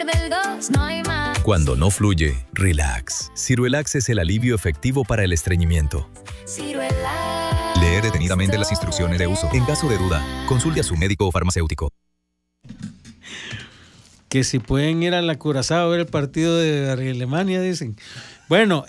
del 2 no hay más. Cuando no fluye, relax. Ciruelax es el alivio efectivo para el estreñimiento. Ciruelax. Lee detenidamente las instrucciones de uso. En caso de duda, consulte a su médico o farmacéutico. Que si pueden ir a la Curazao a ver el partido de Alemania, dicen. Bueno,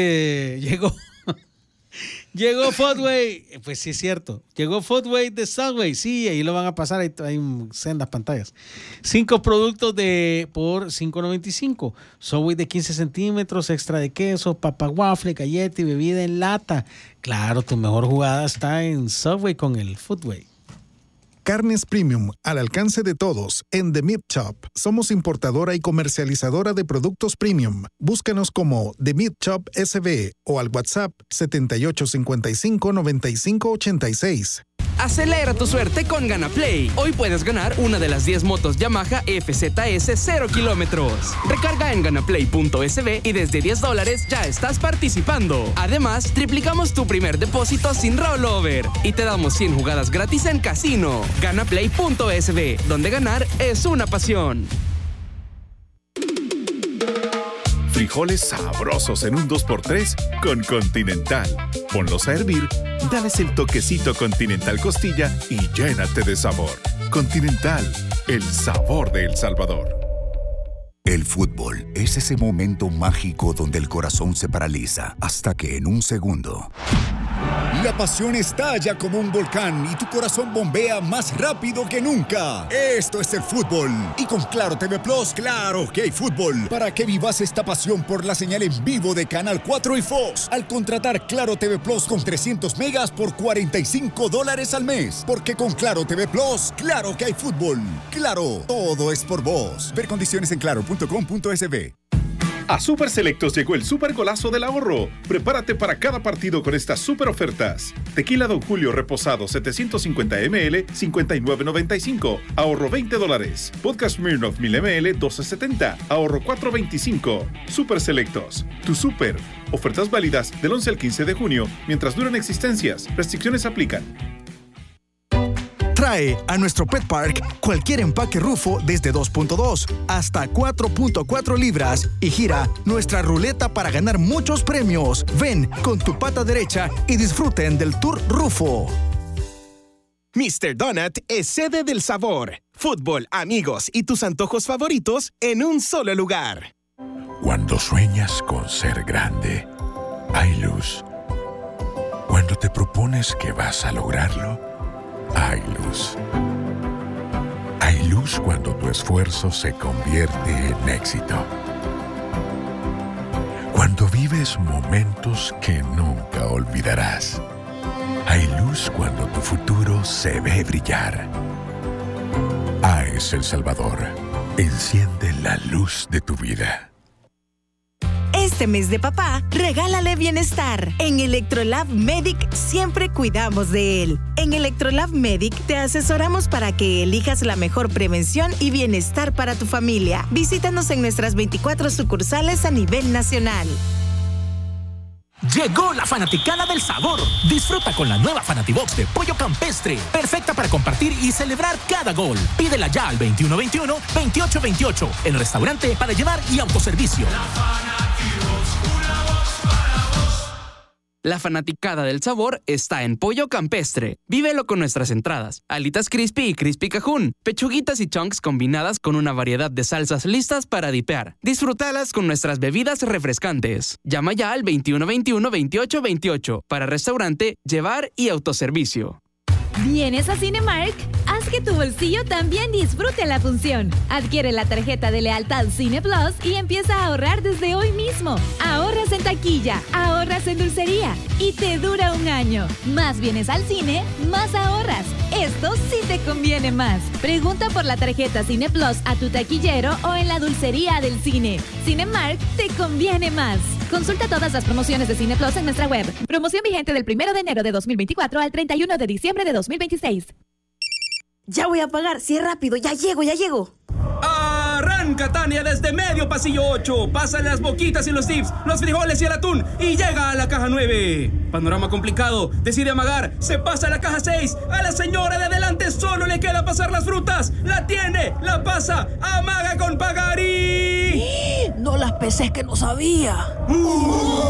llegó Footway, pues sí es cierto, llegó Footway de Subway, sí, ahí lo van a pasar, hay sendas pantallas. 5 productos por $5.95, Subway de 15 centímetros, extra de queso, papa waffle, galleta y bebida en lata. Claro, tu mejor jugada está en Subway con el Footway. Carnes Premium, al alcance de todos, en The Meat Shop. Somos importadora y comercializadora de productos premium. Búscanos como The Meat Shop SB o al WhatsApp 7855-9586. Acelera tu suerte con GanaPlay. Hoy puedes ganar una de las 10 motos Yamaha FZS 0 kilómetros. Recarga en ganaplay.sb y desde $10 ya estás participando. Además, triplicamos tu primer depósito sin rollover y te damos 100 jugadas gratis en casino. Ganaplay.sb, donde ganar es una pasión. Frijoles sabrosos en un 2x3 con Continental. Ponlos a hervir, dales el toquecito Continental Costilla y llénate de sabor. Continental, el sabor de El Salvador. El fútbol es ese momento mágico donde el corazón se paraliza hasta que en un segundo la pasión estalla como un volcán y tu corazón bombea más rápido que nunca. Esto es el fútbol. Y con Claro TV Plus, claro que hay fútbol. Para que vivas esta pasión por la señal en vivo de Canal 4 y Fox. Al contratar Claro TV Plus con 300 megas por $45 al mes. Porque con Claro TV Plus, claro que hay fútbol. Claro, todo es por vos. Ver condiciones en claro.com.sb. A Super Selectos llegó el super golazo del ahorro. Prepárate para cada partido con estas super ofertas. Tequila Don Julio reposado 750 ml, $59.95. Ahorro $20. Vodka Smirnoff 1000 ml, $12.70. Ahorro $4.25. Super Selectos. Tu super. Ofertas válidas del 11 al 15 de junio mientras duran existencias. Restricciones aplican. Trae a nuestro Pet Park cualquier empaque Rufo desde 2.2 hasta 4.4 libras y gira nuestra ruleta para ganar muchos premios. Ven con tu pata derecha y disfruten del Tour Rufo. Mr. Donut es sede del sabor, fútbol, amigos y tus antojos favoritos en un solo lugar. Cuando sueñas con ser grande, hay luz. Cuando te propones que vas a lograrlo, hay luz. Hay luz cuando tu esfuerzo se convierte en éxito. Cuando vives momentos que nunca olvidarás. Hay luz cuando tu futuro se ve brillar. AES El Salvador. Enciende la luz de tu vida. Este mes de papá, regálale bienestar. En Electrolab Medic siempre cuidamos de él. En Electrolab Medic te asesoramos para que elijas la mejor prevención y bienestar para tu familia. Visítanos en nuestras 24 sucursales a nivel nacional. Llegó la fanaticada del sabor. Disfruta con la nueva Fanatibox de pollo campestre, perfecta para compartir y celebrar cada gol. Pídela ya al 2121-2828, el restaurante para llevar y autoservicio. La fanaticada del sabor está en Pollo Campestre. Vívelo con nuestras entradas: alitas crispy y crispy cajún, pechuguitas y chunks combinadas con una variedad de salsas listas para dipear. Disfrútalas con nuestras bebidas refrescantes. Llama ya al 2121-2828 para restaurante, llevar y autoservicio. ¿Vienes a Cinemark? Haz que tu bolsillo también disfrute la función. Adquiere la tarjeta de lealtad Cine Plus y empieza a ahorrar desde hoy mismo. Ahorras en taquilla, ahorras en dulcería y te dura un año. Más vienes al cine, más ahorras. Esto sí te conviene más. Pregunta por la tarjeta Cine Plus a tu taquillero o en la dulcería del cine. Cinemark te conviene más. Consulta todas las promociones de Cine Plus en nuestra web. Promoción vigente del 1 de enero de 2024 al 31 de diciembre de 2026. Ya voy a pagar, sí, rápido, ya llego. Arranca, Tania, desde medio pasillo 8. Pasa las boquitas y los dips, los frijoles y el atún y llega a la caja 9. Panorama complicado, decide amagar, se pasa a la caja 6. A la señora de adelante solo le queda pasar las frutas. La tiene, la pasa, amaga con Pagarí. Pensé que no sabía.